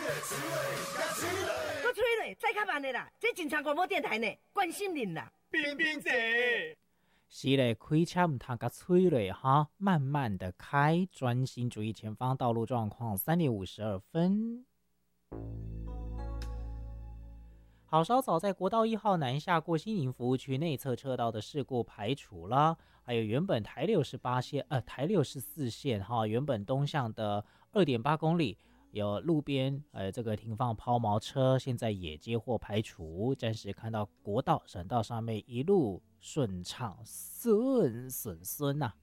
我催泪，再较慢的啦，这真长广播电台呢，关心您啦。 冰冰姐， 是嘞，开车唔通甲催泪哈，慢慢的开，专心注意前方道路状况。3:52。好，稍早在国道1号南下过新营服务区内侧车道的事故排除了，还有原本台64线哈，原本东向的2.8公里。有路边这个停放抛锚车，现在也接获排除，暂时看到国道省道上面一路顺畅顺呐。